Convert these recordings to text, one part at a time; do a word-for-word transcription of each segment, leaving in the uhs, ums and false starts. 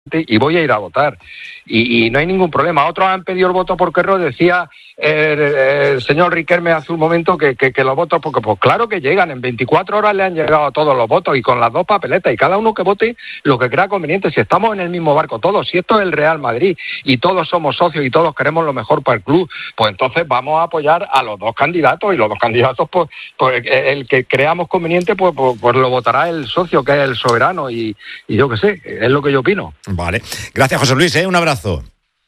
y voy a ir a votar. Y, y no hay ningún problema. Otros han pedido el voto por correo, decía el, el señor Riquelme hace un momento que, que, que los votos, porque pues claro que llegan, en veinticuatro horas le han llegado a todos los votos y con las dos papeletas y cada uno que vote lo que crea conveniente. Si estamos en el mismo barco todos, si esto es el Real Madrid y todos somos socios y todos queremos lo mejor para el club, pues entonces vamos a apoyar a los dos candidatos y los dos candidatos, pues, pues el que creamos conveniente, pues, pues, pues lo votará el socio que es el soberano y, y yo qué sé, es lo que yo opino. Vale, gracias José Luis, ¿eh? Un abrazo.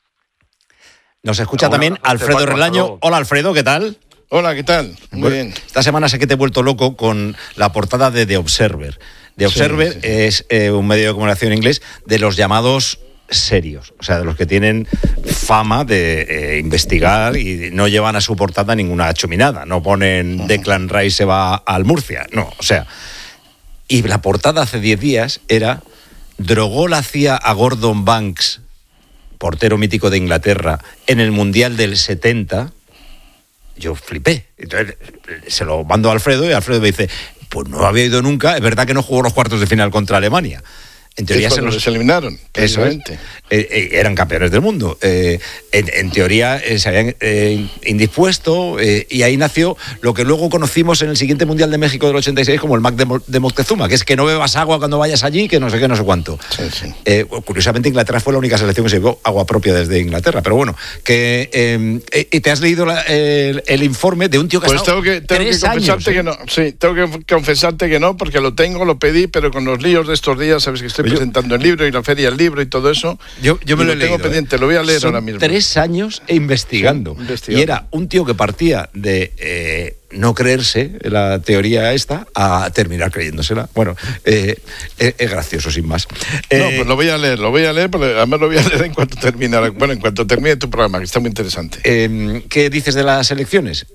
Nos escucha bueno, también Alfredo Paco, Relaño. Hola Alfredo, ¿qué tal? Hola, ¿qué tal? Muy bueno, bien. Esta semana sé que te he vuelto loco con la portada de The Observer. The Observer sí, sí. es eh, un medio de comunicación inglés de los llamados serios, o sea, de los que tienen fama de eh, investigar y no llevan a su portada ninguna chuminada, no ponen uh-huh. Declan Rice se va al Murcia, no, o sea, y la portada hace diez días era drogó la C I A a Gordon Banks, portero mítico de Inglaterra, en el Mundial del setenta. Yo flipé. Entonces se lo mando a Alfredo y Alfredo me dice, pues no había ido nunca, es verdad que no jugó los cuartos de final contra Alemania. En teoría se los eliminaron. Eso es. Eh, eh, eran campeones del mundo. Eh, en, en teoría eh, se habían eh, indispuesto eh, y ahí nació lo que luego conocimos en el siguiente Mundial de México del ochenta y seis como el Mac de, Mo- de Moctezuma, que es que no bebas agua cuando vayas allí, que no sé qué, no sé cuánto. Sí, sí. Eh, curiosamente Inglaterra fue la única selección que se llevó agua propia desde Inglaterra, pero bueno, que eh, eh, te has leído la, el, el informe de un tío que pues ha estado tengo que, tengo tres que confesarte años, ¿eh? que no. Sí, tengo que confesarte que no, porque lo tengo, lo pedí, pero con los líos de estos días, sabes que estoy Yo, presentando el libro y la feria del libro y todo eso. Yo, yo me lo, lo he tengo leído, pendiente, ¿eh? lo voy a leer Son ahora mismo. Tres años investigando. Sí, investigando. Y era un tío que partía de eh, no creerse la teoría esta a terminar creyéndosela. Bueno, eh, es, es gracioso, sin más. Eh, no, pues lo voy a leer, lo voy a leer, pero además lo voy a leer en cuanto termine, bueno, en cuanto termine tu programa, que está muy interesante. Eh, ¿Qué dices de las elecciones?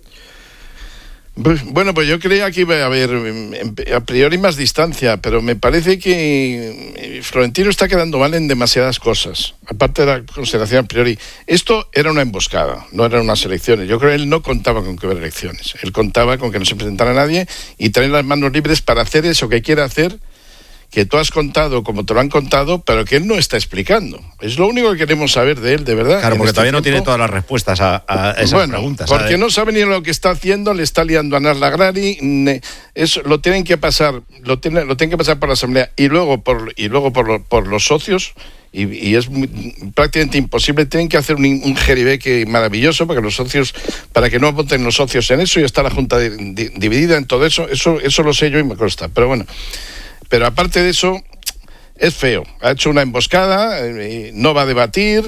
Bueno, pues yo creía que iba a haber a priori más distancia, pero me parece que Florentino está quedando mal en demasiadas cosas, aparte de la consideración a priori. Esto era una emboscada, no eran unas elecciones. Yo creo que él no contaba con que hubiera elecciones, él contaba con que no se presentara nadie y tener las manos libres para hacer eso que quiere hacer, que tú has contado como te lo han contado, pero que él no está explicando. Es lo único que queremos saber de él, de verdad. Claro, porque este todavía tiempo. no tiene todas las respuestas a, a esas bueno, preguntas. Porque ¿sabes? no sabe ni lo que está haciendo, le está liando a Nas Lagrari, eso lo tienen que pasar, lo tienen, lo tienen que pasar por la Asamblea y luego por y luego por, lo, por los socios. Y, y es muy, prácticamente imposible. Tienen que hacer un, un jeribeque maravilloso para que los socios, para que no voten los socios en eso y está la Junta de, de, dividida en todo eso. Eso eso lo sé yo y me consta. Pero bueno, pero aparte de eso, es feo. Ha hecho una emboscada, eh, no va a debatir,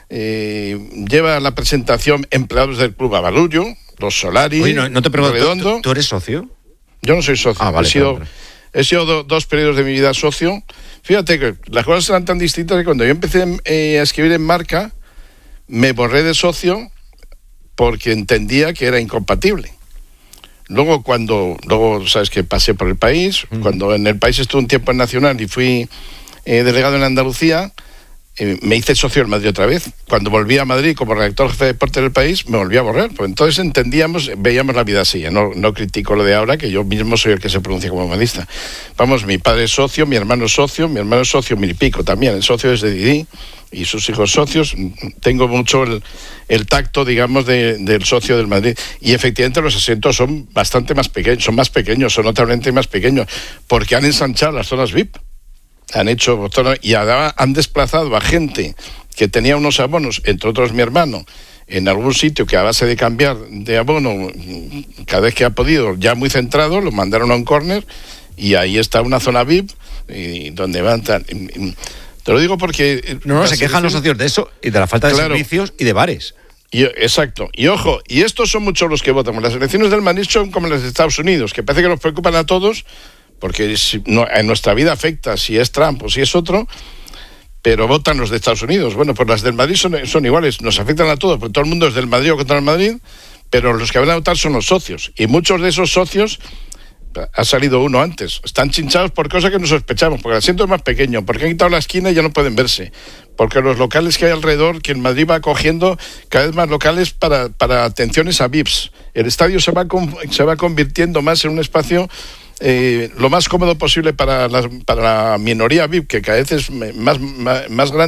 eh, lleva la presentación empleados del Club Avalullo, los Solari, Oye, no, no te pregunto, Redondo. ¿tú, ¿tú eres socio? Yo no soy socio. Ah, vale, he sido, claro, claro. he sido do, dos periodos de mi vida socio. Fíjate que las cosas eran tan distintas que cuando yo empecé eh, a escribir en Marca, me borré de socio porque entendía que era incompatible. Luego cuando, luego sabes que pasé por el país, uh-huh. cuando en el país estuve un tiempo en Nacional y fui eh, delegado en Andalucía, eh, me hice socio del Madrid otra vez. Cuando volví a Madrid como redactor jefe de deporte del país, me volví a borrar. Pues entonces entendíamos, veíamos la vida así. No, no critico lo de ahora, que yo mismo soy el que se pronuncia como madridista. Vamos, mi padre es socio, mi hermano es socio, mi hermano es socio, mil y pico también, el socio es de Didi y sus hijos socios. Tengo mucho el, el tacto, digamos, de, del socio del Madrid. Y efectivamente los asientos son bastante más pequeños, son más pequeños, son notablemente más pequeños, porque han ensanchado las zonas V I P. Han hecho y han desplazado a gente que tenía unos abonos, entre otros mi hermano, en algún sitio que a base de cambiar de abono cada vez que ha podido, ya muy centrado, lo mandaron a un córner y ahí está una zona V I P y donde van tan, y, y, te lo digo porque no, no se quejan los socios de eso y de la falta de claro, servicios y de bares. Y, exacto, y ojo, y estos son muchos los que votan. Las elecciones del Madrid son como las de Estados Unidos, que parece que nos preocupan a todos, porque si, no, en nuestra vida afecta si es Trump o si es otro, pero votan los de Estados Unidos. Bueno, pues las del Madrid son, son iguales, nos afectan a todos, porque todo el mundo es del Madrid o contra el Madrid, pero los que van a votar son los socios, y muchos de esos socios, ha salido uno antes, están chinchados por cosas que no sospechamos, porque el asiento es más pequeño, porque han quitado la esquina y ya no pueden verse, porque los locales que hay alrededor, que el Madrid va cogiendo cada vez más locales para, para atenciones a V I Ps. El estadio se va, con, se va convirtiendo más en un espacio eh, lo más cómodo posible para la, para la minoría V I P, que cada vez es más, más, más grande.